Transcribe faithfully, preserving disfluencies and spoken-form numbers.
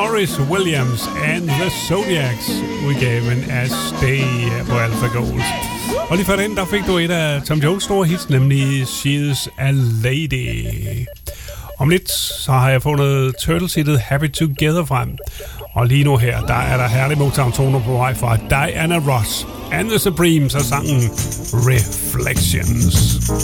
Morris Williams and the Zodiacs udgaven af Stay på Alpha Gold. Og lige før den, der fik du et af Tom Jones store hits, nemlig She's a Lady. Om lidt, så har jeg fundet Turtles-hittet Happy Together frem. Og lige nu her, der er der herlige Motown-toner på vej fra Diana Ross and the Supremes og sangen Reflections.